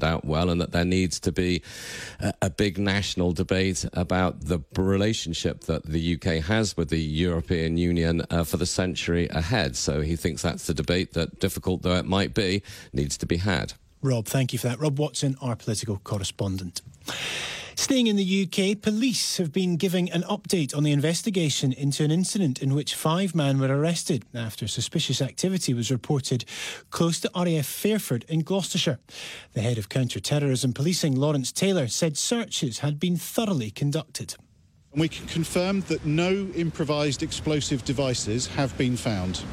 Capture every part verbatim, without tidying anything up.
out well, and that there needs to be a, a big national debate about the relationship that the U K has with the European Union uh, for the century ahead. So he thinks that's the debate that, difficult though it might be, needs to be had. Rob, thank you for that. Rob Watson, our political correspondent. Staying in the U K, police have been giving an update on the investigation into an incident in which five men were arrested after suspicious activity was reported close to R A F Fairford in Gloucestershire. The head of counter-terrorism policing, Lawrence Taylor, said searches had been thoroughly conducted. We can confirm that no improvised explosive devices have been found.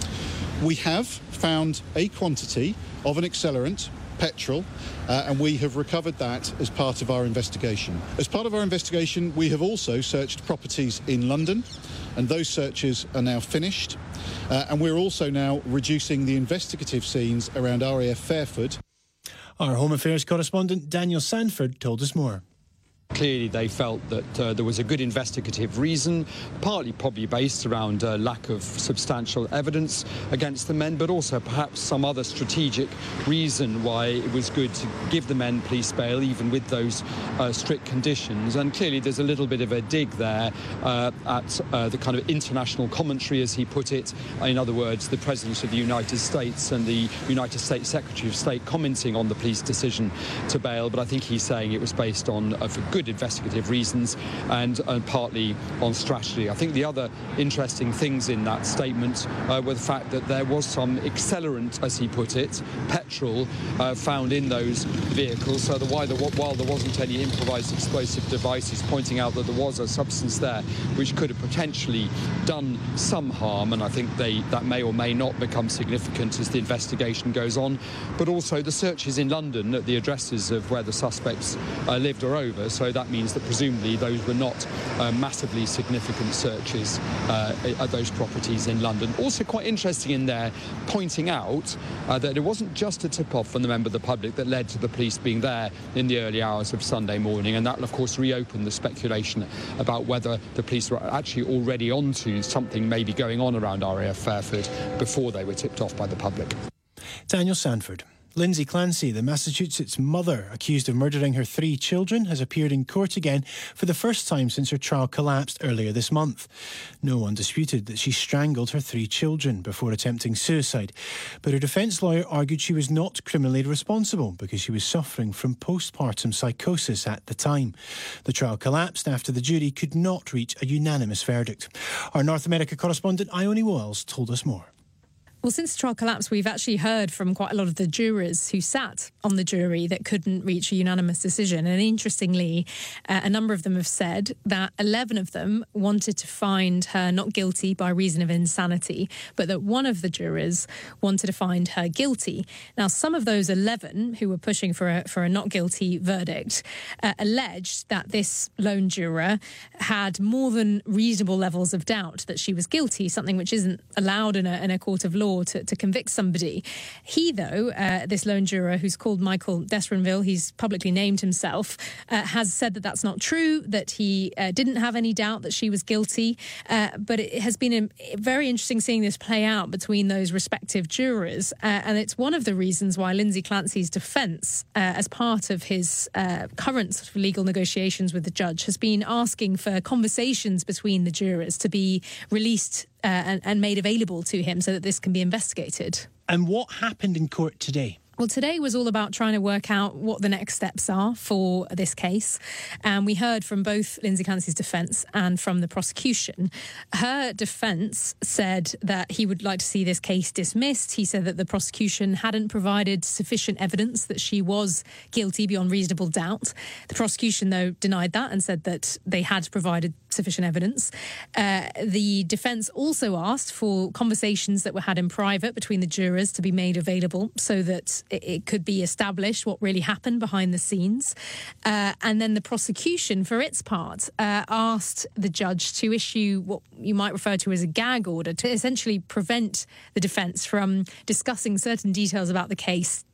We have found a quantity of an accelerant, petrol, uh, and we have recovered that as part of our investigation. As part of our investigation, we have also searched properties in London, and those searches are now finished. Uh, and we're also now reducing the investigative scenes around R A F Fairford. Our Home Affairs correspondent, Daniel Sanford, told us more. Clearly, they felt that uh, there was a good investigative reason, partly probably based around uh, lack of substantial evidence against the men, but also perhaps some other strategic reason why it was good to give the men police bail, even with those uh, strict conditions. And clearly, there's a little bit of a dig there uh, at uh, the kind of international commentary, as he put it. In other words, the President of the United States and the United States Secretary of State commenting on the police decision to bail. But I think he's saying it was based on uh, for good investigative reasons and, and partly on strategy. I think the other interesting things in that statement uh, were the fact that there was some accelerant, as he put it, petrol, uh, found in those vehicles. So the, while, there, while there wasn't any improvised explosive devices, pointing out that there was a substance there which could have potentially done some harm, and I think they, that may or may not become significant as the investigation goes on. But also the searches in London at the addresses of where the suspects uh, lived are over. So that means that presumably those were not uh, massively significant searches uh, at those properties in London. Also quite interesting in there, pointing out uh, that it wasn't just a tip-off from the member of the public that led to the police being there in the early hours of Sunday morning, and that will of course reopen the speculation about whether the police were actually already onto something maybe going on around R A F Fairford before they were tipped off by the public. Daniel Sanford. Lindsay Clancy, the Massachusetts mother accused of murdering her three children, has appeared in court again for the first time since her trial collapsed earlier this month. No one disputed that she strangled her three children before attempting suicide, but her defence lawyer argued she was not criminally responsible because she was suffering from postpartum psychosis at the time. The trial collapsed after the jury could not reach a unanimous verdict. Our North America correspondent Ione Wells told us more. Well, since the trial collapsed, we've actually heard from quite a lot of the jurors who sat on the jury that couldn't reach a unanimous decision. And interestingly, uh, a number of them have said that eleven of them wanted to find her not guilty by reason of insanity, but that one of the jurors wanted to find her guilty. Now, some of those eleven who were pushing for a, for a not guilty verdict uh, alleged that this lone juror had more than reasonable levels of doubt that she was guilty, something which isn't allowed in a, in a court of law To, to convict somebody. He, though, uh, this lone juror who's called Michael Desrenville, he's publicly named himself, uh, has said that that's not true, that he uh, didn't have any doubt that she was guilty. Uh, but it has been a, very interesting seeing this play out between those respective jurors. Uh, and it's one of the reasons why Lindsay Clancy's defence, uh, as part of his uh, current sort of legal negotiations with the judge, has been asking for conversations between the jurors to be released Uh, and, and made available to him so that this can be investigated. And what happened in court today? Well, today was all about trying to work out what the next steps are for this case. And we heard from both Lindsay Clancy's defence and from the prosecution. Her defence said that he would like to see this case dismissed. He said that the prosecution hadn't provided sufficient evidence that she was guilty beyond reasonable doubt. The prosecution, though, denied that and said that they had provided sufficient evidence. Uh, the defence also asked for conversations that were had in private between the jurors to be made available so that it could be established what really happened behind the scenes. Uh, and then the prosecution, for its part, uh, asked the judge to issue what you might refer to as a gag order to essentially prevent the defence from discussing certain details about the case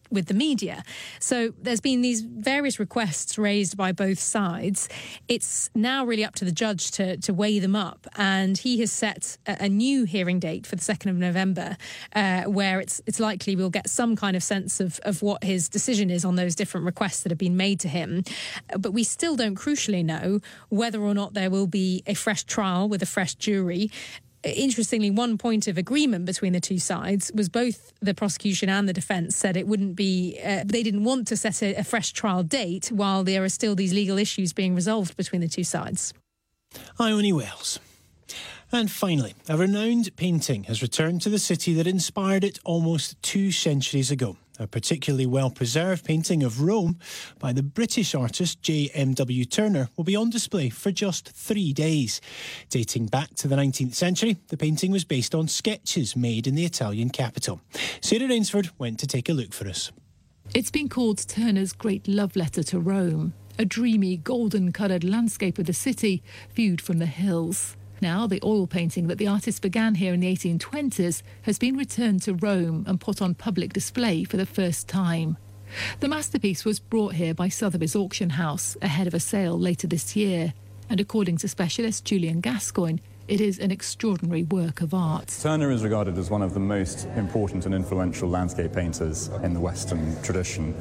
with the media. So there's been these various requests raised by both sides. It's now really up to the judge to, to weigh them up, and he has set a, a new hearing date for the second of November, uh, where it's it's likely we'll get some kind of sense of, of what his decision is on those different requests that have been made to him. But we still don't crucially know whether or not there will be a fresh trial with a fresh jury. Interestingly, one point of agreement between the two sides was both the prosecution and the defence said it wouldn't be, uh, they didn't want to set a, a fresh trial date while there are still these legal issues being resolved between the two sides. Ione Wells. And finally, a renowned painting has returned to the city that inspired it almost two centuries ago. A particularly well-preserved painting of Rome by the British artist J M W Turner will be on display for just three days. Dating back to the nineteenth century, the painting was based on sketches made in the Italian capital. Sarah Rainsford went to take a look for us. It's been called Turner's great love letter to Rome, a dreamy, golden-coloured landscape of the city viewed from the hills. Now, the oil painting that the artist began here in the eighteen twenties has been returned to Rome and put on public display for the first time. The masterpiece was brought here by Sotheby's auction house ahead of a sale later this year, and according to specialist Julian Gascoigne, it is an extraordinary work of art. Turner is regarded as one of the most important and influential landscape painters in the Western tradition,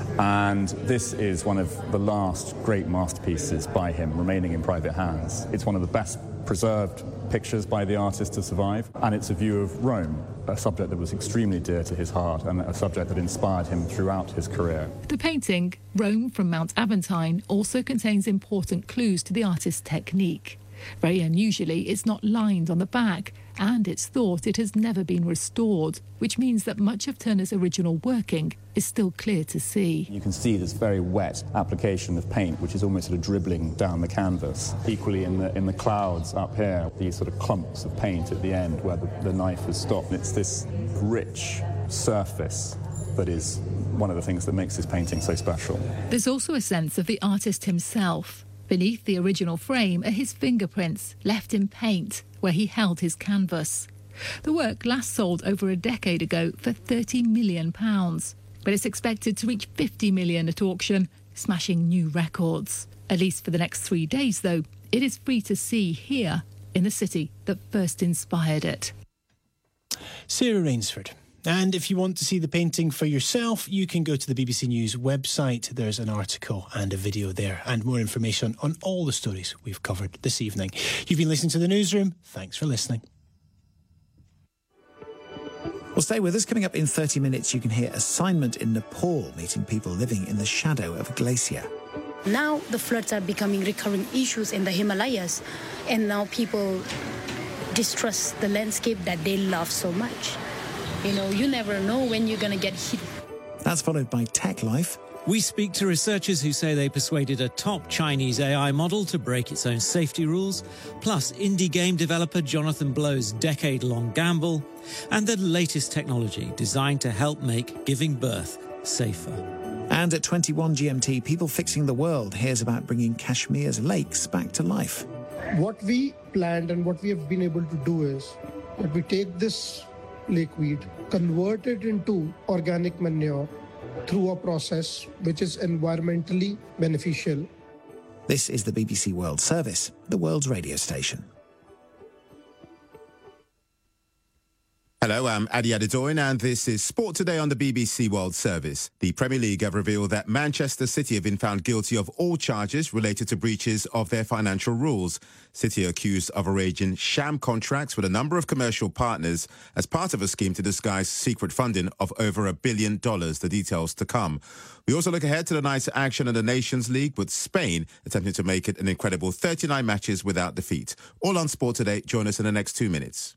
and this is one of the last great masterpieces by him remaining in private hands. It's one of the best preserved pictures by the artist to survive, and it's a view of Rome, a subject that was extremely dear to his heart and a subject that inspired him throughout his career. The painting, Rome from Mount Aventine, also contains important clues to the artist's technique. Very unusually, it's not lined on the back, and it's thought it has never been restored, which means that much of Turner's original working is still clear to see. You can see this very wet application of paint, which is almost sort of dribbling down the canvas. Equally in the in the clouds up here, these sort of clumps of paint at the end where the, the knife has stopped. It's this rich surface that is one of the things that makes this painting so special. There's also a sense of the artist himself. Beneath the original frame are his fingerprints, left in paint, where he held his canvas. The work last sold over a decade ago for thirty million pounds, but it's expected to reach fifty million pounds at auction, smashing new records. At least for the next three days, though, it is free to see here in the city that first inspired it. Sarah Rainsford. And if you want to see the painting for yourself, you can go to the B B C News website. There's an article and a video there and more information on all the stories we've covered this evening. You've been listening to The Newsroom. Thanks for listening. Well, stay with us. Coming up in thirty minutes, you can hear Assignment in Nepal, meeting people living in the shadow of a glacier. Now the floods are becoming recurring issues in the Himalayas, and now people distrust the landscape that they love so much. You know, you never know when you're going to get hit. That's followed by Tech Life. We speak to researchers who say they persuaded a top Chinese A I model to break its own safety rules, plus indie game developer Jonathan Blow's decade-long gamble, and the latest technology designed to help make giving birth safer. And at twenty-one G M T, People Fixing the World hears about bringing Kashmir's lakes back to life. What we planned and what we have been able to do is that we take this lakeweed, convert it into organic manure through a process which is environmentally beneficial. This is the B B C World Service, the world's radio station. Hello, I'm Adi Adedoyin, and this is Sport Today on the B B C World Service. The Premier League have revealed that Manchester City have been found guilty of all charges related to breaches of their financial rules. City are accused of arranging sham contracts with a number of commercial partners as part of a scheme to disguise secret funding of over a billion dollars. The details to come. We also look ahead to the night's action in the Nations League, with Spain attempting to make it an incredible thirty-nine matches without defeat. All on Sport Today. Join us in the next two minutes.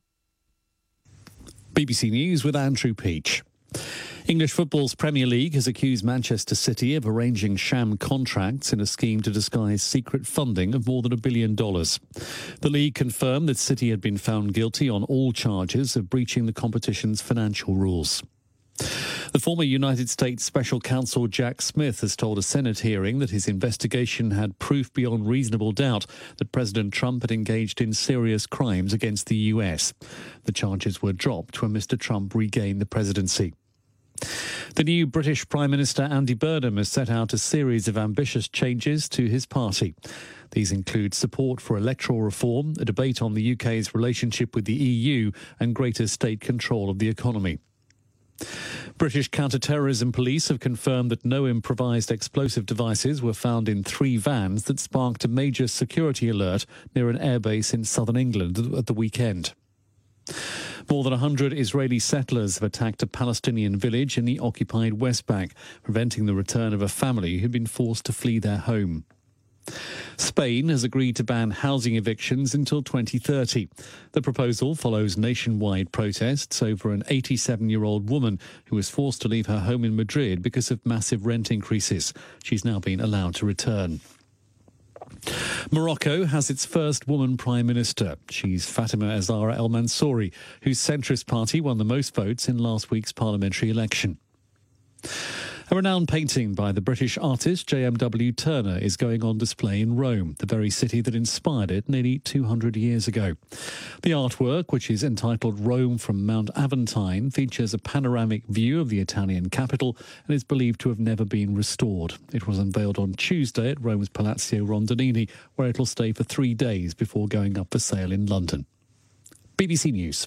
B B C News with Andrew Peach. English football's Premier League has accused Manchester City of arranging sham contracts in a scheme to disguise secret funding of more than a billion dollars. The league confirmed that City had been found guilty on all charges of breaching the competition's financial rules. The former United States Special Counsel Jack Smith has told a Senate hearing that his investigation had proof beyond reasonable doubt that President Trump had engaged in serious crimes against the U S. The charges were dropped when Mister Trump regained the presidency. The new British Prime Minister Andy Burnham has set out a series of ambitious changes to his party. These include support for electoral reform, a debate on the U K's relationship with the E U and greater state control of the economy. British counter-terrorism police have confirmed that no improvised explosive devices were found in three vans that sparked a major security alert near an airbase in southern England at the weekend. More than one hundred Israeli settlers have attacked a Palestinian village in the occupied West Bank, preventing the return of a family who'd been forced to flee their home. Spain has agreed to ban housing evictions until twenty thirty. The proposal follows nationwide protests over an eighty-seven-year-old woman who was forced to leave her home in Madrid because of massive rent increases. She's now been allowed to return. Morocco has its first woman prime minister. She's Fatima Zahra El Mansouri, whose centrist party won the most votes in last week's parliamentary election. A renowned painting by the British artist J M W Turner is going on display in Rome, the very city that inspired it nearly two hundred years ago. The artwork, which is entitled Rome from Mount Aventine, features a panoramic view of the Italian capital and is believed to have never been restored. It was unveiled on Tuesday at Rome's Palazzo Rondinini, where it will stay for three days before going up for sale in London. B B C News.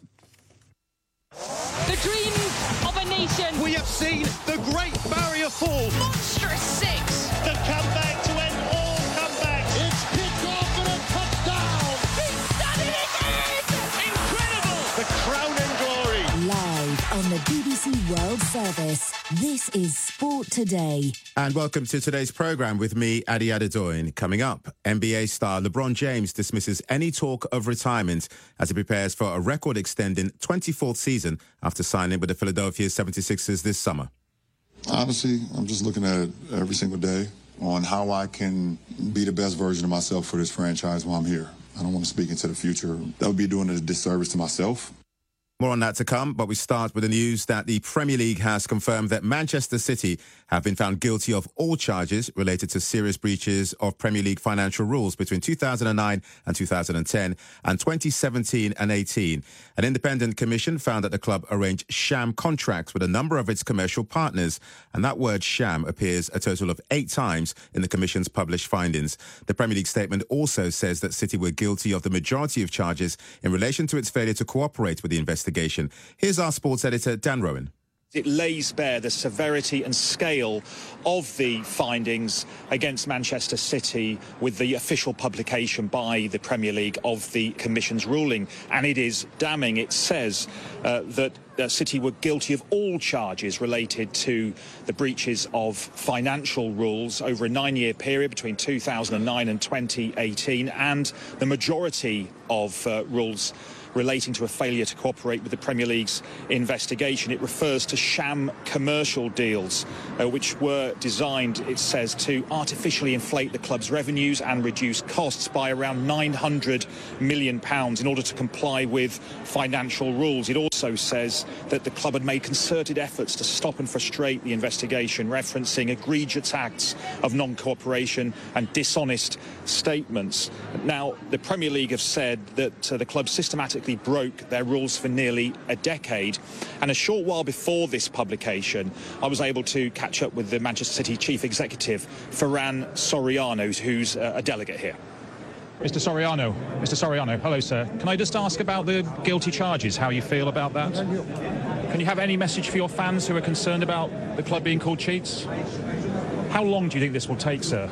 The dreams of a nation. We have seen the Great Barrier Fall. Monstrous six. The comeback to end all comebacks. It's picked off and a touchdown. He's done it again. Incredible. The crown and glory. Live on the B B C World Service. This is Sport Today. And welcome to today's programme with me, Adi Adedoyin. Coming up, N B A star LeBron James dismisses any talk of retirement as he prepares for a record-extending twenty-fourth season after signing with the Philadelphia seventy-sixers this summer. Honestly, I'm just looking at it every single day on how I can be the best version of myself for this franchise while I'm here. I don't want to speak into the future. That would be doing a disservice to myself. More on that to come, but we start with the news that the Premier League has confirmed that Manchester City have been found guilty of all charges related to serious breaches of Premier League financial rules between two thousand nine and two thousand ten and twenty seventeen and eighteen. An independent commission found that the club arranged sham contracts with a number of its commercial partners, and that word sham appears a total of eight times in the commission's published findings. The Premier League statement also says that City were guilty of the majority of charges in relation to its failure to cooperate with the investigation. Here's our sports editor, Dan Rowan. It lays bare the severity and scale of the findings against Manchester City with the official publication by the Premier League of the Commission's ruling. And it is damning. It says uh, that uh, City were guilty of all charges related to the breaches of financial rules over a nine-year period between two thousand nine and twenty eighteen, and the majority of uh, rules relating to a failure to cooperate with the Premier League's investigation. It refers to sham commercial deals, uh, which were designed, it says, to artificially inflate the club's revenues and reduce costs by around nine hundred million pounds in order to comply with financial rules. It also says that the club had made concerted efforts to stop and frustrate the investigation, referencing egregious acts of non-cooperation and dishonest statements. Now, the Premier League have said that uh, the club systematically broke their rules for nearly a decade, and a short while before this publication I was able to catch up with the Manchester City chief executive Ferran Soriano, who's uh, a delegate here. Mister Soriano, Mister Soriano, hello sir. Can I just ask about the guilty charges, how you feel about that? Can you have any message for your fans who are concerned about the club being called cheats? How long do you think this will take, sir?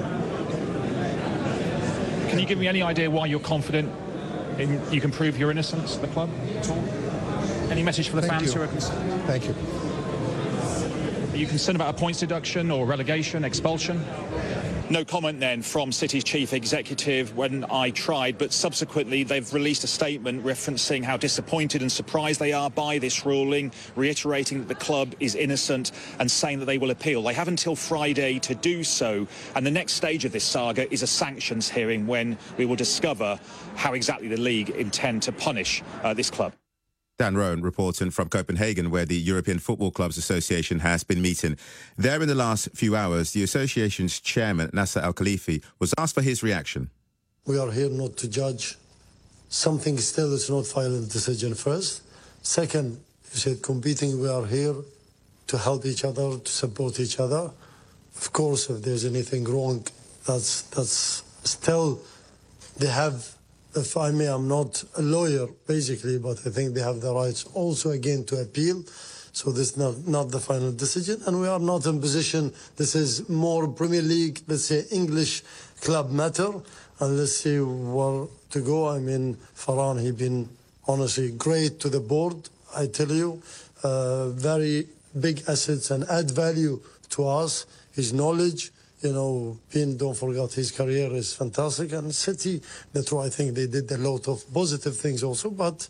Can you give me any idea why you're confident in, you can prove your innocence at the club at all? Any message for the Thank fans you. who are concerned? Thank you. Are you concerned about a points deduction or relegation, expulsion? No comment then from City's chief executive when I tried, but subsequently they've released a statement referencing how disappointed and surprised they are by this ruling, reiterating that the club is innocent and saying that they will appeal. They have until Friday to do so, and the next stage of this saga is a sanctions hearing when we will discover how exactly the league intend to punish uh, this club. Dan Rowan reporting from Copenhagen, where the European Football Clubs Association has been meeting. There in the last few hours, the association's chairman, Nasser Al-Khalifi, was asked for his reaction. We are here not to judge something still. It's not final decision first. Second, you said competing, we are here to help each other, to support each other. Of course, if there's anything wrong, that's that's still, they have, if I may, I'm not a lawyer, basically, but I think they have the rights also, again, to appeal. So this is not, not the final decision, and we are not in position, this is more Premier League, let's say, English club matter, and let's see where to go. I mean, Farhan, he's been honestly great to the board, I tell you, uh, very big assets and add value to us, his knowledge, you know, being, don't forget, his career is fantastic, and City, that's why I think they did a lot of positive things also, but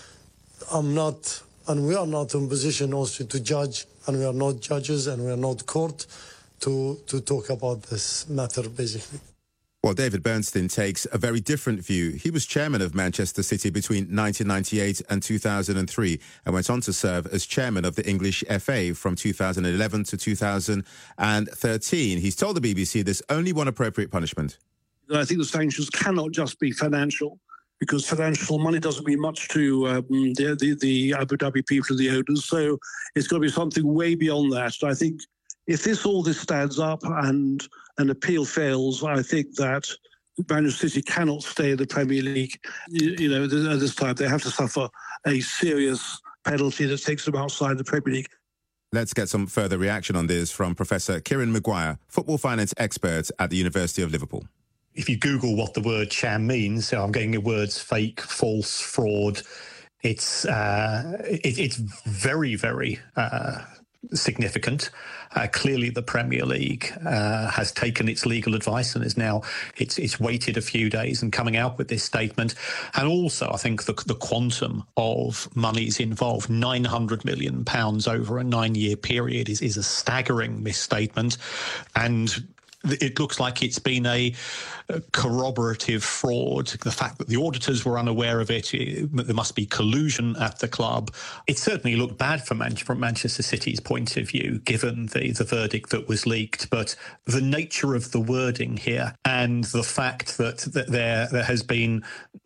I'm not, and we are not in position also to judge, and we are not judges, and we are not court to, to talk about this matter, basically. Well, David Bernstein takes a very different view. He was chairman of Manchester City between nineteen ninety-eight and two thousand three and went on to serve as chairman of the English F A from two thousand eleven to two thousand thirteen. He's told the B B C there's only one appropriate punishment. I think the sanctions cannot just be financial, because financial money doesn't mean much to um, the, the, the Abu Dhabi people and the owners. So it's got to be something way beyond that. I think if this all this stands up and an appeal fails, I think that Manchester City cannot stay in the Premier League. You, you know, at this time, they have to suffer a serious penalty that takes them outside the Premier League. Let's get some further reaction on this from Professor Kieran Maguire, football finance expert at the University of Liverpool. If you Google what the word sham means, so I'm getting the words fake, false, fraud, it's, uh, it, it's very, very uh, significant. Uh, clearly, the Premier League uh, has taken its legal advice and is now it's it's waited a few days and coming out with this statement. And also, I think the the quantum of monies involved, nine hundred million pounds over a nine-year period, is is a staggering misstatement. And it looks like it's been a, a corroborative fraud. The fact that the auditors were unaware of it, it, there must be collusion at the club. It certainly looked bad from, Man- from Manchester City's point of view, given the, the verdict that was leaked. But the nature of the wording here and the fact that, that there, there has been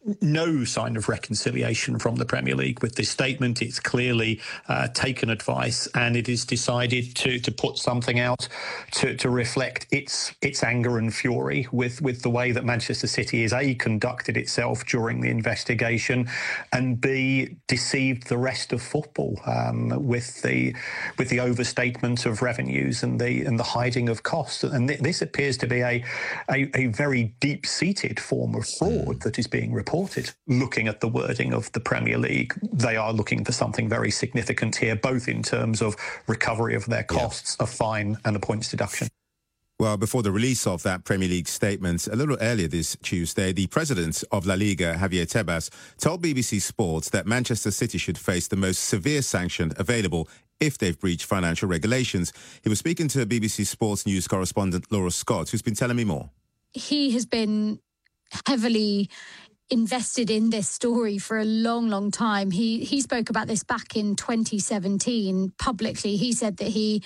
no sign of reconciliation from the Premier League with this statement, it's clearly uh, taken advice and it is decided to, to put something out to, to reflect its its anger and fury with, with the way that Manchester City is A, conducted itself during the investigation, and B, deceived the rest of football um, with the with the overstatement of revenues and the and the hiding of costs. And th- this appears to be a, a, a very deep-seated form of fraud that is being reported. Looking at the wording of the Premier League, they are looking for something very significant here, both in terms of recovery of their costs, yeah. a fine and a points deduction. Well, before the release of that Premier League statement, a little earlier this Tuesday, the president of La Liga, Javier Tebas, told B B C Sports that Manchester City should face the most severe sanction available if they've breached financial regulations. He was speaking to B B C Sports News correspondent Laura Scott, who's been telling me more. He has been heavily invested in this story for a long, long time. He he spoke about this back in twenty seventeen publicly. He said that he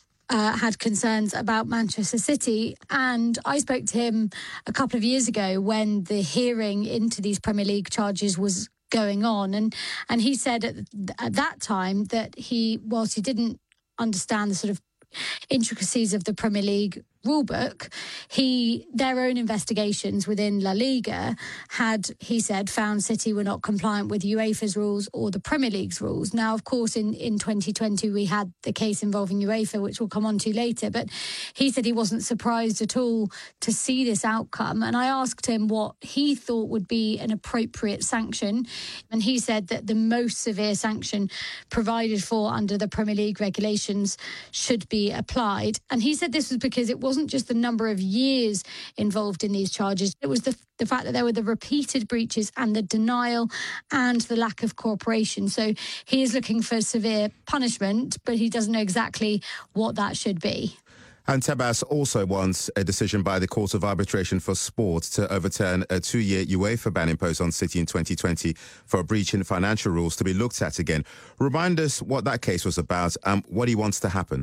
Uh, had concerns about Manchester City, and I spoke to him a couple of years ago when the hearing into these Premier League charges was going on, and and he said at, at that time that he, whilst he didn't understand the sort of intricacies of the Premier League rulebook, he their own investigations within La Liga had, he said, found City were not compliant with UEFA's rules or the Premier League's rules. Now, of course, in, in twenty twenty, we had the case involving UEFA, which we'll come on to later, but he said he wasn't surprised at all to see this outcome. And I asked him what he thought would be an appropriate sanction, and he said that the most severe sanction provided for under the Premier League regulations should be applied. And he said this was because it wasn't just the number of years involved in these charges, it was the, the fact that there were the repeated breaches and the denial and the lack of cooperation. So he is looking for severe punishment, but he doesn't know exactly what that should be. And Tebas also wants a decision by the Court of Arbitration for Sport to overturn a two-year UEFA ban imposed on City in twenty twenty for a breach in financial rules to be looked at again. Remind us what that case was about and what he wants to happen.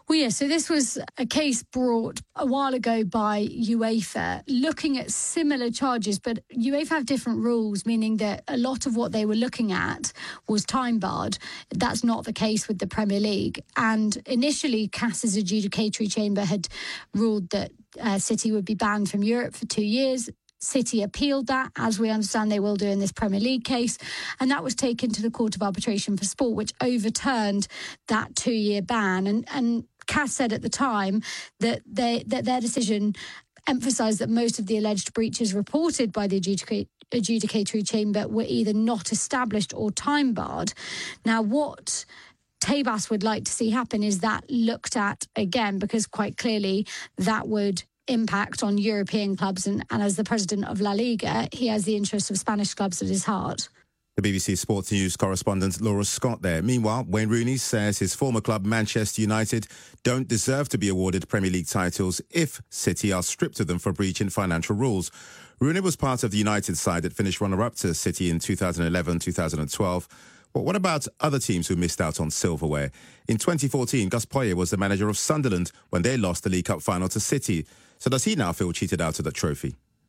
Well, yeah, so this was a case brought a while ago by UEFA looking at similar charges, but UEFA have different rules, meaning that a lot of what they were looking at was time barred. That's not the case with the Premier League. And initially, C A S's adjudicatory chamber had ruled that uh, City would be banned from Europe for two years. City appealed that, as we understand they will do in this Premier League case, and that was taken to the Court of Arbitration for Sport, which overturned that two-year ban. And, and C A S said at the time that, they, that their decision emphasised that most of the alleged breaches reported by the adjudic- adjudicatory chamber were either not established or time-barred. Now, what Tebas would like to see happen is that looked at again, because quite clearly that would impact on European clubs, and, and as the president of La Liga, he has the interests of Spanish clubs at his heart. The B B C Sports News correspondent Laura Scott there. Meanwhile, Wayne Rooney says his former club Manchester United don't deserve to be awarded Premier League titles if City are stripped of them for breaching financial rules. Rooney was part of the United side that finished runner-up to City in two thousand eleven two thousand twelve. But what about other teams who missed out on silverware? In twenty fourteen, Gus Poyet was the manager of Sunderland when they lost the League Cup final to City. So does he now feel cheated out of the trophy?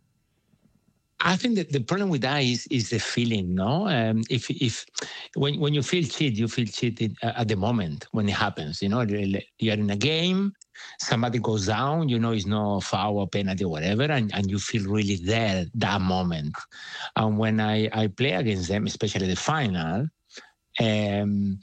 I think that the problem with that is is the feeling, no? Um, if if when when you feel cheated, you feel cheated at the moment when it happens. You know, you're in a game, somebody goes down, you know, it's no foul or penalty or whatever, and, and you feel really there that moment. And when I, I play against them, especially the final, um,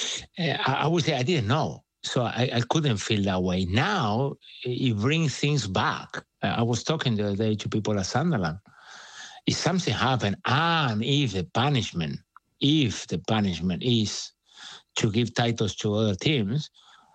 I, I would say I didn't know. So I, I couldn't feel that way. Now, it brings things back. I was talking the other day to people at Sunderland. If something happened, and if the punishment, if the punishment is to give titles to other teams,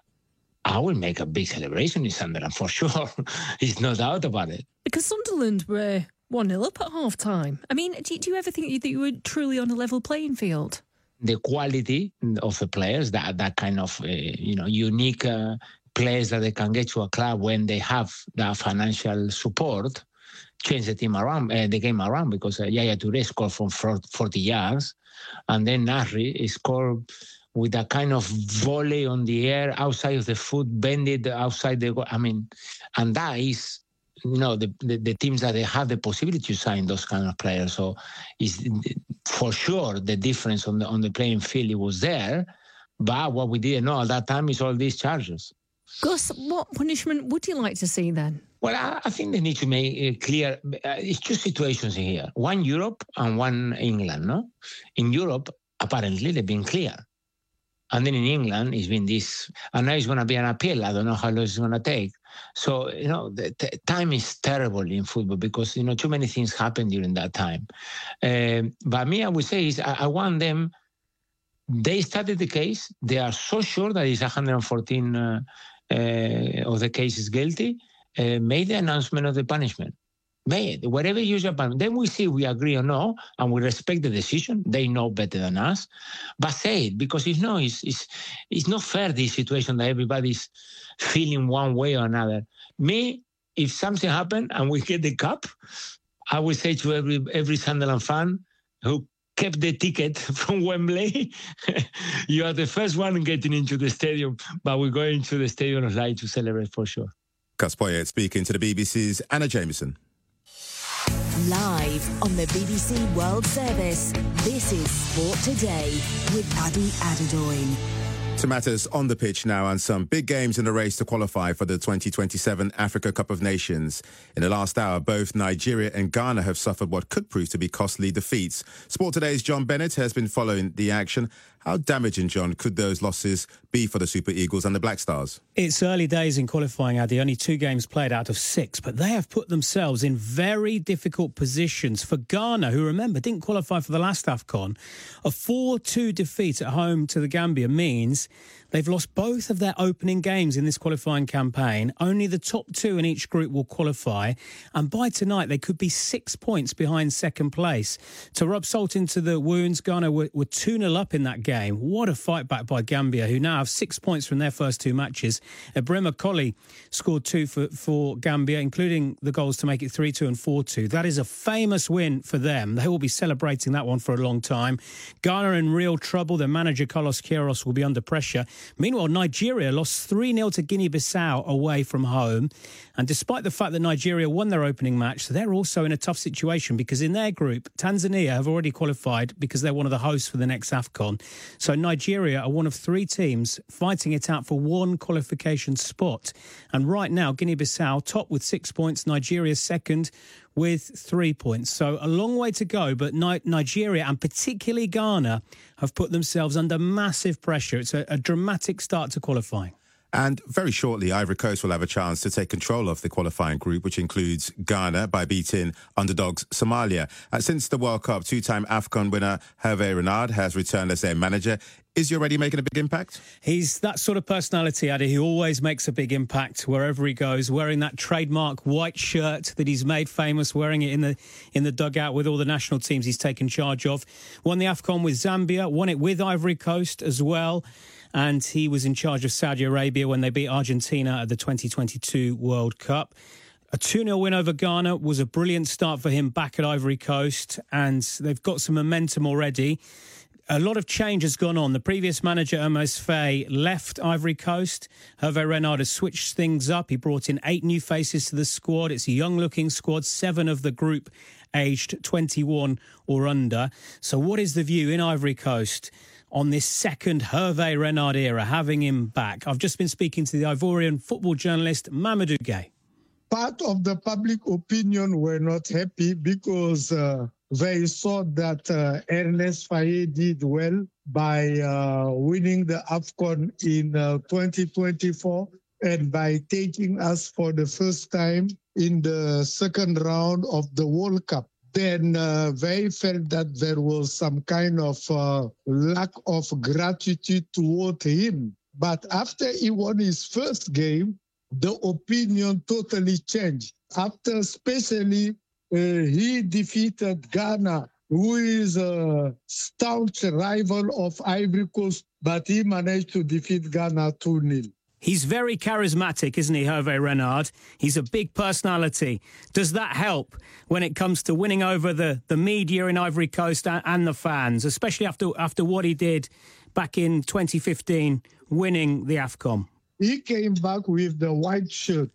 I will make a big celebration in Sunderland, for sure. There's no doubt about it. Because Sunderland were one nil up at half-time. I mean, do, do you ever think that you were truly on a level playing field? The quality of the players, that that kind of uh, you know unique uh, players that they can get to a club when they have that financial support, change the team around, uh, the game around. Because uh, Yaya Touré scored from forty yards, and then Nasri scored with a kind of volley on the air outside of the foot, bended outside the goal. I mean, and that is. You know, the, the, the teams that they have the possibility to sign those kind of players. So is for sure the difference on the on the playing field, it was there. But what we didn't know at that time is all these charges. Gus, what punishment would you like to see then? Well, I, I think they need to make it clear. Uh, it's two situations in here. One Europe and one England, no? In Europe, apparently they've been clear. And then in England, it's been this, and now it's going to be an appeal. I don't know how long it's going to take. So, you know, the t- time is terrible in football because, you know, too many things happen during that time. Uh, but me, I would say is I, I want them, they started the case. They are so sure that it's one hundred fourteen uh, uh, of the case is guilty, uh, made the announcement of the punishment. May it, whatever you use your punishment. Then we see we agree or no, and we respect the decision. They know better than us. But say it, because if no, it's, it's, it's not fair, this situation that everybody's feeling one way or another. Me, if something happened and we get the cup, I would say to every every Sunderland fan who kept the ticket from Wembley, you are the first one getting into the stadium, but we're going to the Stadium of Light to celebrate for sure. Gus Poyet speaking to the B B C's Anna Jameson. Live on the B B C World Service, this is Sport Today with Adi Adedoyin. To matters on the pitch now, and some big games in the race to qualify for the twenty twenty-seven Africa Cup of Nations. In the last hour, both Nigeria and Ghana have suffered what could prove to be costly defeats. Sport Today's John Bennett has been following the action. How damaging, John, could those losses be for the Super Eagles and the Black Stars? It's early days in qualifying, Adi. Only two games played out of six, but they have put themselves in very difficult positions. For Ghana, who, remember, didn't qualify for the last AFCON, a four two defeat at home to the Gambia means they've lost both of their opening games in this qualifying campaign. Only the top two in each group will qualify. And by tonight, they could be six points behind second place. To rub salt into the wounds, Ghana were, were two nil up in that game. What a fight back by Gambia, who now have six points from their first two matches. Ibrahima Colley scored two for, for Gambia, including the goals to make it three two and four two. That is a famous win for them. They will be celebrating that one for a long time. Ghana in real trouble. Their manager, Carlos Queiroz, will be under pressure. Meanwhile, Nigeria lost three nil to Guinea-Bissau away from home. And despite the fact that Nigeria won their opening match, they're also in a tough situation because in their group, Tanzania have already qualified because they're one of the hosts for the next AFCON. So Nigeria are one of three teams fighting it out for one qualification spot. And right now, Guinea-Bissau top with six points, Nigeria second with three points. So a long way to go, but Ni- Nigeria and particularly Ghana have put themselves under massive pressure. It's a, a dramatic start to qualifying. And very shortly, Ivory Coast will have a chance to take control of the qualifying group, which includes Ghana by beating underdogs Somalia. Uh, since the World Cup, two-time AFCON winner Hervé Renard has returned as their manager. Is he already making a big impact? He's that sort of personality, Adi. He always makes a big impact wherever he goes, wearing that trademark white shirt that he's made famous, wearing it in the in the dugout with all the national teams he's taken charge of. Won the AFCON with Zambia, won it with Ivory Coast as well. And he was in charge of Saudi Arabia when they beat Argentina at the twenty twenty-two World Cup. A two nil win over Ghana was a brilliant start for him back at Ivory Coast, and they've got some momentum already. A lot of change has gone on. The previous manager, Amos Faye, left Ivory Coast. Hervé Renard has switched things up. He brought in eight new faces to the squad. It's a young-looking squad, seven of the group aged twenty-one or under. So what is the view in Ivory Coast on this second Hervé Renard era, having him back? I've just been speaking to the Ivorian football journalist Mamadou Gueye. Part of the public opinion were not happy because uh, they saw that uh, Ernest Faye did well by uh, winning the AFCON in uh, twenty twenty-four and by taking us for the first time in the second round of the World Cup. Then uh, they felt that there was some kind of uh, lack of gratitude toward him. But after he won his first game, the opinion totally changed. After especially uh, he defeated Ghana, who is a staunch rival of Ivory Coast, but he managed to defeat Ghana two nil. He's very charismatic, isn't he, Hervé Renard? He's a big personality. Does that help when it comes to winning over the, the media in Ivory Coast and, and the fans, especially after after what he did back in twenty fifteen, winning the AFCON? He came back with the white shirt,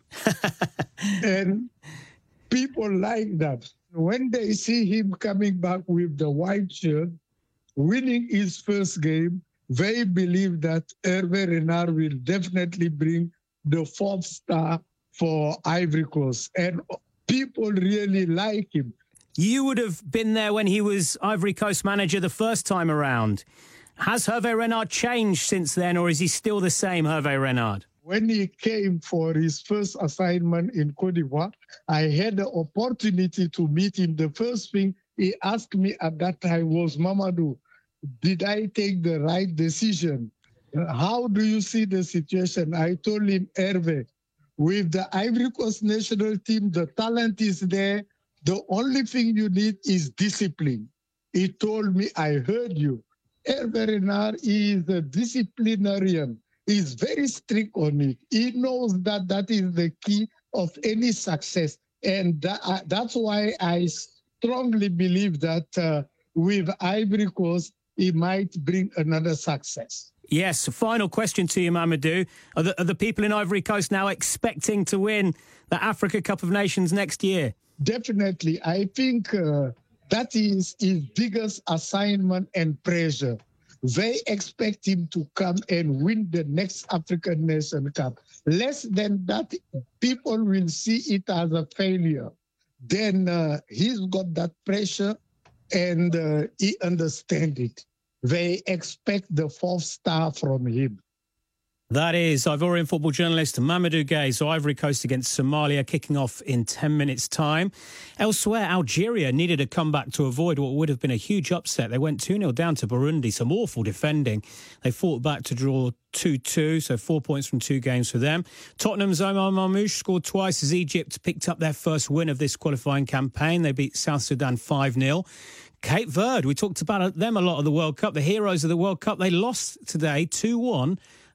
and people like that. When they see him coming back with the white shirt, winning his first game, they believe that Hervé Renard will definitely bring the fourth star for Ivory Coast. And people really like him. You would have been there when he was Ivory Coast manager the first time around. Has Hervé Renard changed since then, or is he still the same Hervé Renard? When he came for his first assignment in Côte d'Ivoire, I had the opportunity to meet him. The first thing he asked me at that time was, Mamadou, did I take the right decision? How do you see the situation? I told him, Hervé, with the Ivory Coast national team, the talent is there. The only thing you need is discipline. He told me, I heard you. Hervé Renard is a disciplinarian. He's very strict on it. He knows that that is the key of any success. And that, uh, that's why I strongly believe that uh, with Ivory Coast, he might bring another success. Yes, final question to you, Mamadou. Are the, are the people in Ivory Coast now expecting to win the Africa Cup of Nations next year? Definitely. I think uh, that is his biggest assignment and pressure. They expect him to come and win the next African Nation Cup. Less than that, people will see it as a failure. Then uh, he's got that pressure and uh, he understands it. They expect the fourth star from him. That is Ivorian football journalist Mamadou Gueye. So Ivory Coast against Somalia kicking off in ten minutes' time. Elsewhere, Algeria needed a comeback to avoid what would have been a huge upset. They went two nil down to Burundi, some awful defending. They fought back to draw two two, so four points from two games for them. Tottenham's Omar Marmoush scored twice as Egypt picked up their first win of this qualifying campaign. They beat South Sudan five nil. Cape Verde, we talked about them a lot of the World Cup, the heroes of the World Cup. They lost today two one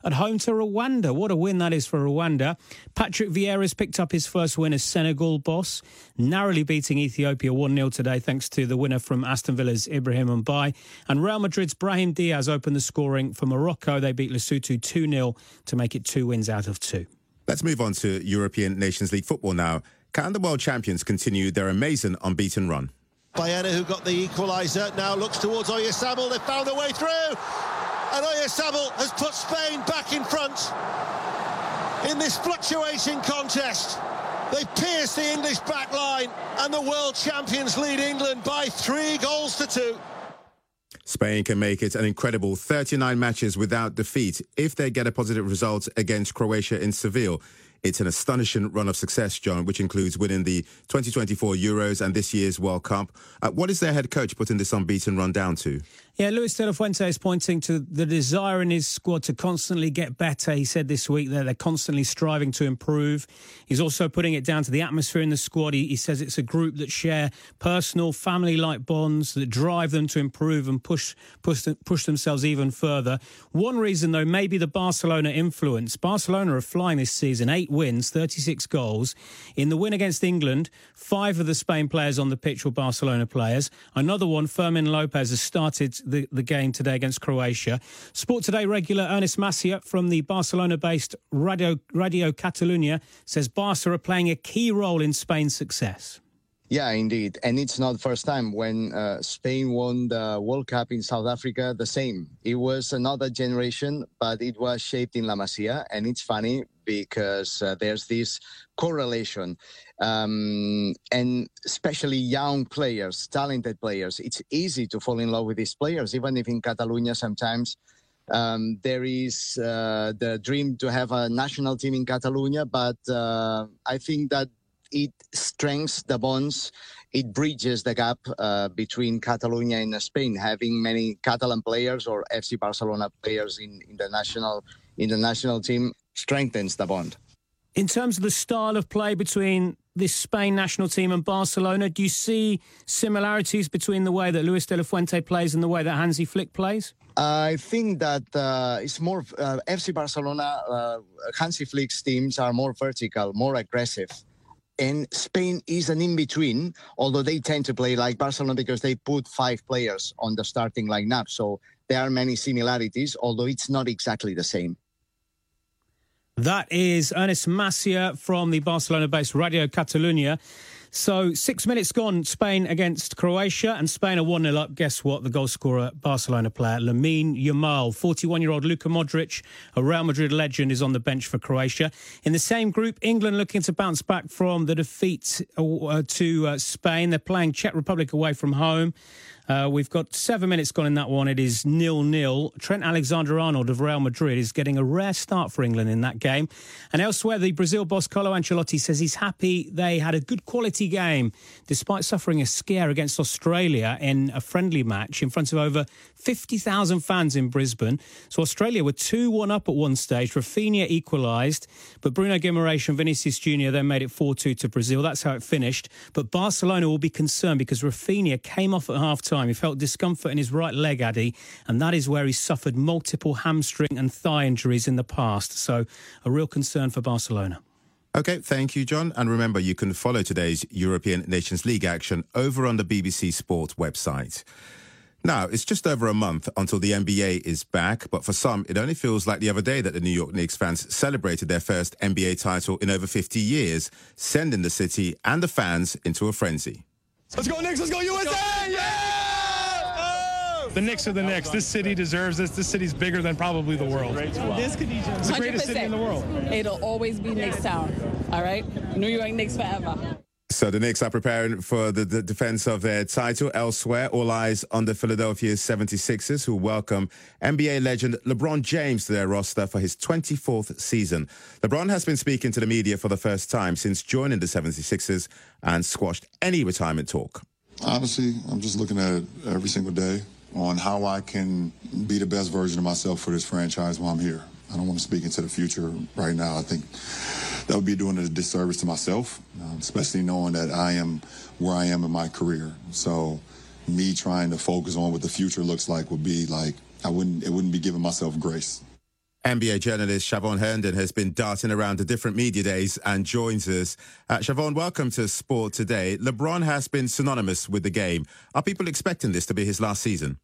at home to Rwanda. What a win that is for Rwanda. Patrick Vieira's picked up his first win as Senegal boss, narrowly beating Ethiopia one nil today thanks to the winner from Aston Villa's Ibrahim Mbaye. And Real Madrid's Brahim Diaz opened the scoring for Morocco. They beat Lesotho two nil to make it two wins out of two. Let's move on to European Nations League football now. Can the world champions continue their amazing unbeaten run? Bayena, who got the equaliser, now looks towards Oyarzabal. They've found a way through. And Oyarzabal has put Spain back in front in this fluctuating contest. They pierced the English back line, and the world champions lead England by three goals to two. Spain can make it an incredible thirty-nine matches without defeat if they get a positive result against Croatia in Seville. It's an astonishing run of success, John, which includes winning the twenty twenty-four Euros and this year's World Cup. Uh, what is their head coach putting this unbeaten run down to? Yeah, Luis de la Fuente is pointing to the desire in his squad to constantly get better. He said this week that they're constantly striving to improve. He's also putting it down to the atmosphere in the squad. He, he says it's a group that share personal, family-like bonds that drive them to improve and push, push, push themselves even further. One reason, though, may be the Barcelona influence. Barcelona are flying this season, eight wins, thirty-six goals. In the win against England, five of the Spain players on the pitch were Barcelona players. Another one, Fermin Lopez, has started the, the game today against Croatia. Sport Today regular Ernest Macia from the Barcelona-based Radio, Radio Catalunya says Barca are playing a key role in Spain's success. Yeah, indeed. And it's not the first time when uh, Spain won the World Cup in South Africa, the same. It was another generation, but it was shaped in La Masia. And it's funny because uh, there's this correlation. Um, and especially young players, talented players, it's easy to fall in love with these players, even if in Catalonia sometimes um, there is uh, the dream to have a national team in Catalonia. But uh, I think that it strengthens the bonds, it bridges the gap uh, between Catalonia and Spain. Having many Catalan players or F C Barcelona players in, in the national in the national team strengthens the bond. In terms of the style of play between this Spain national team and Barcelona, do you see similarities between the way that Luis de la Fuente plays and the way that Hansi Flick plays? I think that uh, it's more uh, F C Barcelona, uh, Hansi Flick's teams are more vertical, more aggressive. And Spain is an in-between, although they tend to play like Barcelona because they put five players on the starting lineup. So there are many similarities, although it's not exactly the same. That is Ernest Macia from the Barcelona-based Radio Catalunya. So six minutes gone, Spain against Croatia, and Spain are one nil up. Guess what? The goal scorer, Barcelona player, Lamine Yamal. forty-one-year-old Luka Modric, a Real Madrid legend, is on the bench for Croatia. In the same group, England looking to bounce back from the defeat uh, to uh, Spain. They're playing Czech Republic away from home. Uh, we've got seven minutes gone in that one. It is nil nil. Trent Alexander-Arnold of Real Madrid is getting a rare start for England in that game. And elsewhere, the Brazil boss Carlo Ancelotti says he's happy they had a good quality game despite suffering a scare against Australia in a friendly match in front of over fifty thousand fans in Brisbane. So Australia were two one up at one stage. Rafinha equalised, but Bruno Guimaraes and Vinicius Junior then made it four two to Brazil. That's how it finished. But Barcelona will be concerned because Rafinha came off at half-time. He felt discomfort in his right leg, Addy, and that is where he suffered multiple hamstring and thigh injuries in the past. So a real concern for Barcelona. OK, thank you, John. And remember, you can follow today's European Nations League action over on the B B C Sport website. Now, it's just over a month until the N B A is back, but for some, it only feels like the other day that the New York Knicks fans celebrated their first N B A title in over fifty years, sending the city and the fans into a frenzy. Let's go Knicks, let's go U S A! Yeah! The Knicks are the Knicks. This city deserves this. This city's bigger than probably the world. This could It's the greatest city in the world. It'll always be Knicks Town, all right? New York Knicks forever. So the Knicks are preparing for the, the defense of their title. Elsewhere, all eyes on the Philadelphia seventy-sixers, who welcome N B A legend LeBron James to their roster for his twenty-fourth season. LeBron has been speaking to the media for the first time since joining the seventy-sixers and squashed any retirement talk. Honestly, I'm just looking at it every single day on how I can be the best version of myself for this franchise while I'm here. I don't want to speak into the future right now. I think that would be doing a disservice to myself, uh, especially knowing that I am where I am in my career. So me trying to focus on what the future looks like would be like, I wouldn't, it wouldn't be giving myself grace. N B A journalist Siobhan Herndon has been darting around the different media days and joins us. Uh, Siobhan, welcome to Sport Today. LeBron has been synonymous with the game. Are people expecting this to be his last season?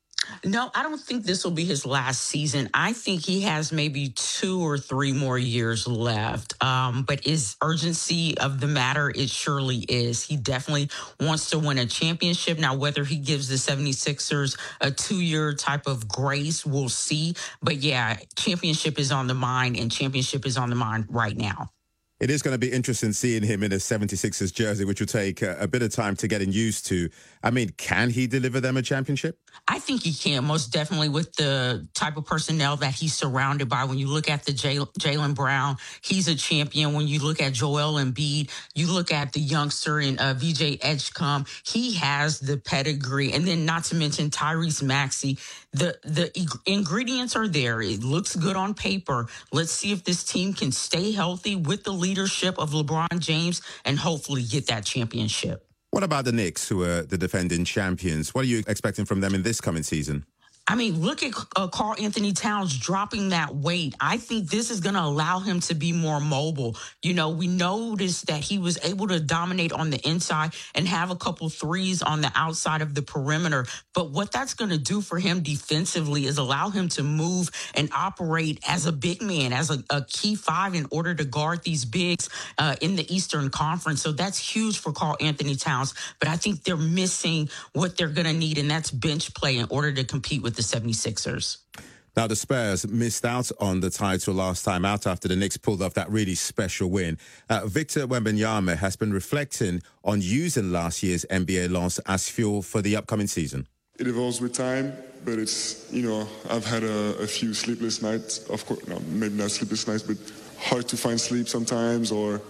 No, I don't think this will be his last season. I think he has maybe two or three more years left. Um, but is urgency of the matter? It surely is. He definitely wants to win a championship. Now, whether he gives the seventy-sixers a two-year type of grace, we'll see. But yeah, championship is on the mind, and championship is on the mind right now. It is going to be interesting seeing him in a seventy-sixers jersey, which will take a, a bit of time to getting used to. I mean, can he deliver them a championship? I think he can, most definitely, with the type of personnel that he's surrounded by. When you look at the Jaylen Brown, he's a champion. When you look at Joel Embiid, you look at the youngster in uh, V J Edgecombe, he has the pedigree. And then not to mention Tyrese Maxey. The, the ingredients are there. It looks good on paper. Let's see if this team can stay healthy with the leadership of LeBron James and hopefully get that championship. What about the Knicks, who are the defending champions? What are you expecting from them in this coming season? I mean, look at uh, Karl Anthony Towns dropping that weight. I think this is going to allow him to be more mobile. You know, we noticed that he was able to dominate on the inside and have a couple threes on the outside of the perimeter. But what that's going to do for him defensively is allow him to move and operate as a big man, as a, a key five in order to guard these bigs uh, in the Eastern Conference. So that's huge for Karl Anthony Towns. But I think they're missing what they're going to need, and that's bench play in order to compete with the seventy-sixers. Now, the Spurs missed out on the title last time out after the Knicks pulled off that really special win. Uh, Victor Wembanyama has been reflecting on using last year's N B A loss as fuel for the upcoming season. It evolves with time, but it's, you know, I've had a, a few sleepless nights. Of course, no, maybe not sleepless nights, but hard to find sleep sometimes, or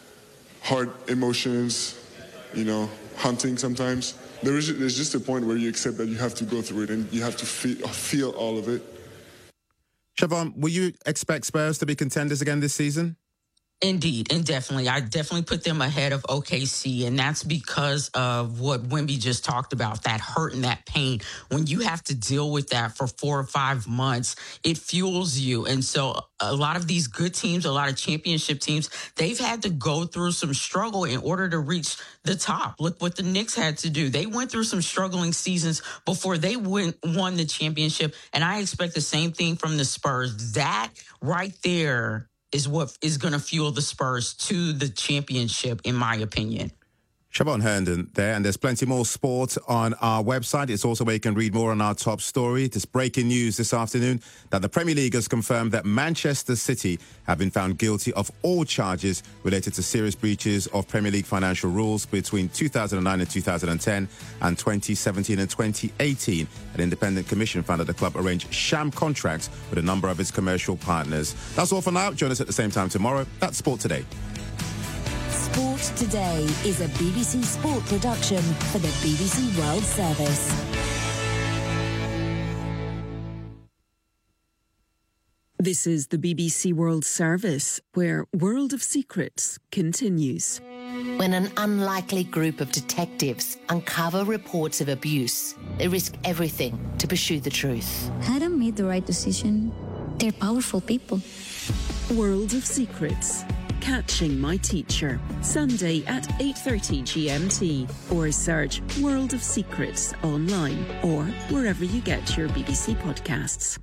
hard emotions, you know, hunting sometimes. There is, there's just a point where you accept that you have to go through it and you have to feel, feel all of it. Siobhan, will you expect Spurs to be contenders again this season? Indeed, and definitely. I definitely put them ahead of O K C, and that's because of what Wemby just talked about, that hurt and that pain. When you have to deal with that for four or five months, it fuels you. And so a lot of these good teams, a lot of championship teams, they've had to go through some struggle in order to reach the top. Look what the Knicks had to do. They went through some struggling seasons before they win, won the championship, and I expect the same thing from the Spurs. That right there is what is going to fuel the Spurs to the championship, in my opinion. Siobhan Herndon there, and there's plenty more sport on our website. It's also where you can read more on our top story. This breaking news this afternoon that the Premier League has confirmed that Manchester City have been found guilty of all charges related to serious breaches of Premier League financial rules between two thousand nine and two thousand ten and twenty seventeen and twenty eighteen. An independent commission found that the club arranged sham contracts with a number of its commercial partners. That's all for now. Join us at the same time tomorrow. That's Sport Today. Sport Today is a B B C Sport production for the B B C World Service. This is the B B C World Service, where World of Secrets continues. When an unlikely group of detectives uncover reports of abuse, they risk everything to pursue the truth. Adam made the right decision. They're powerful people. World of Secrets. Catching My Teacher, Sunday at eight thirty G M T, or search World of Secrets online or wherever you get your B B C podcasts.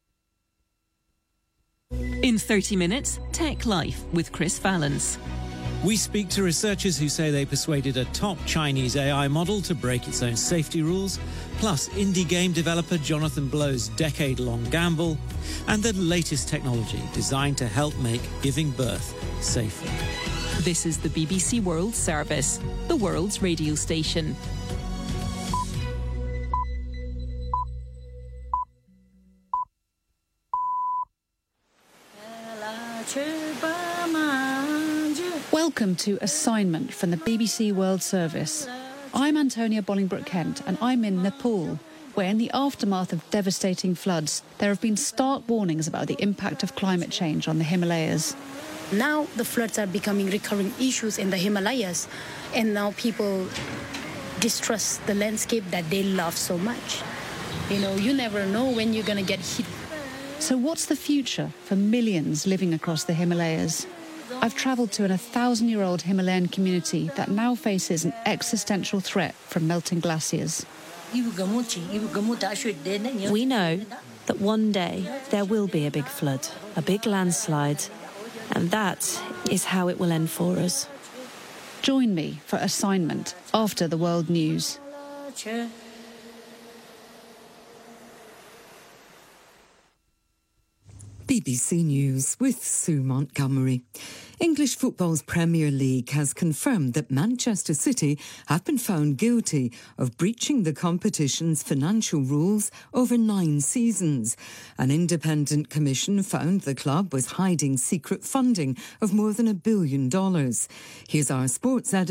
In thirty minutes, Tech Life with Chris Valance. We speak to researchers who say they persuaded a top Chinese A I model to break its own safety rules, plus indie game developer Jonathan Blow's decade-long gamble, and the latest technology designed to help make giving birth safer. This is the B B C World Service, the world's radio station. Welcome to Assignment from the B B C World Service. I'm Antonia Bolingbroke-Kent, and I'm in Nepal, where in the aftermath of devastating floods, there have been stark warnings about the impact of climate change on the Himalayas. Now the floods are becoming recurring issues in the Himalayas, and now people distrust the landscape that they love so much. You know, you never know when you're going to get hit. So what's the future for millions living across the Himalayas? I've travelled to an a thousand-year-old Himalayan community that now faces an existential threat from melting glaciers. We know that one day there will be a big flood, a big landslide, and that is how it will end for us. Join me for Assignment after the World News. B B C News with Sue Montgomery. English football's Premier League has confirmed that Manchester City have been found guilty of breaching the competition's financial rules over nine seasons. An independent commission found the club was hiding secret funding of more than a billion dollars. Here's our sports editor.